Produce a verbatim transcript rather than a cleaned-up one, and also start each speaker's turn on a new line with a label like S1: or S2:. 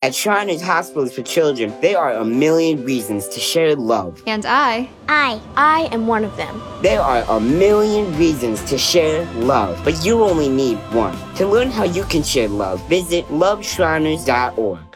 S1: At Shriners Hospitals for Children, there are a million reasons to share love.
S2: And I.
S3: I. I am one of them.
S1: There are a million reasons to share love, but you only need one. To learn how you can share love, visit love shriners dot org.